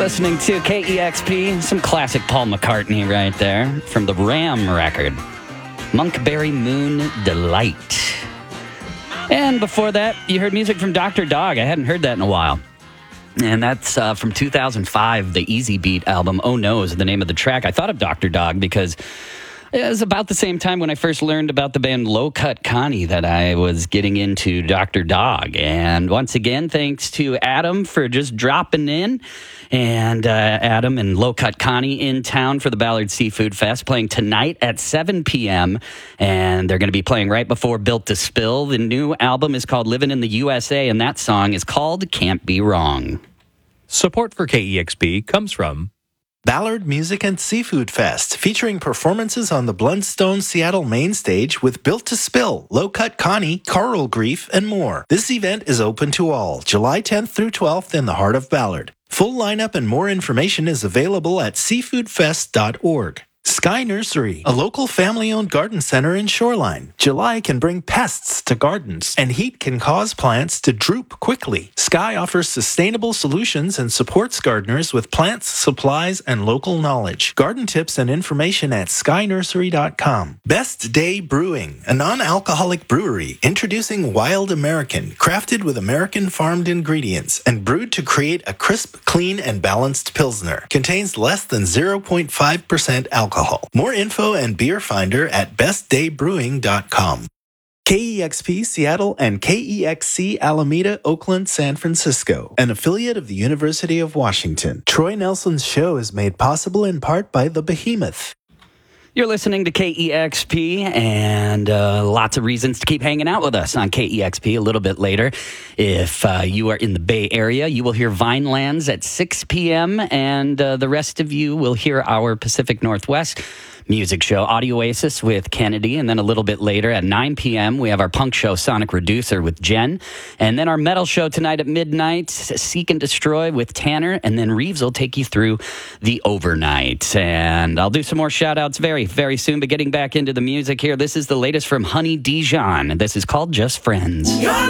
listening to KEXP, some classic Paul McCartney right there from the Ram record, Monkberry Moon Delight. And before that, you heard music from Dr. Dog. I hadn't heard that in a while. And that's from 2005, the Easy Beat album. Oh No is the name of the track. I thought of Dr. Dog because it was about the same time when I first learned about the band Low Cut Connie that I was getting into Dr. Dog. And once again, thanks to Adam for just dropping in. And Adam and Low Cut Connie in town for the Ballard Seafood Fest, playing tonight at 7 p.m. And they're going to be playing right before Built to Spill. The new album is called Living in the USA, and that song is called Can't Be Wrong. Support for KEXP comes from Ballard Music and Seafood Fest, featuring performances on the Blundstone Seattle main stage with Built to Spill, Low Cut Connie, Coral Grief, and more. This event is open to all, July 10th through 12th in the heart of Ballard. Full lineup and more information is available at seafoodfest.org. Sky Nursery, a local family-owned garden center in Shoreline. July can bring pests to gardens, and heat can cause plants to droop quickly. Sky offers sustainable solutions and supports gardeners with plants, supplies, and local knowledge. Garden tips and information at skynursery.com. Best Day Brewing, a non-alcoholic brewery introducing Wild American, crafted with American-farmed ingredients and brewed to create a crisp, clean, and balanced Pilsner. Contains less than 0.5% alcohol. More info and beer finder at bestdaybrewing.com. KEXP Seattle and KEXC Alameda, Oakland, San Francisco, an affiliate of the University of Washington. Troy Nelson's show is made possible in part by The Behemoth. You're listening to KEXP, and lots of reasons to keep hanging out with us on KEXP a little bit later. If you are in the Bay Area, you will hear Vinelands at 6 p.m., and the rest of you will hear our Pacific Northwest music show, Audio Oasis with Kennedy, and then a little bit later at 9 p.m., we have our punk show, Sonic Reducer with Jen, and then our metal show tonight at midnight, Seek and Destroy with Tanner, and then Reeves will take you through the overnight. And I'll do some more shout-outs very, very soon, but getting back into the music here, this is the latest from Honey Dijon. This is called Just Friends.